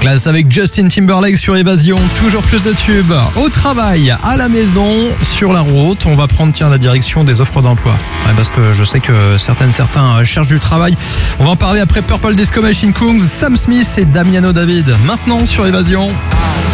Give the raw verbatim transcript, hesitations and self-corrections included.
classe avec Justin Timberlake sur Évasion. Toujours plus de tubes. Au travail, à la maison, sur la route. On va prendre tiens la direction des offres d'emploi. Ouais, parce que je sais que certaines certains cherchent du travail. On va en parler après Purple Disco Machine Kungs, Sam Smith et Damiano David. Maintenant sur Évasion.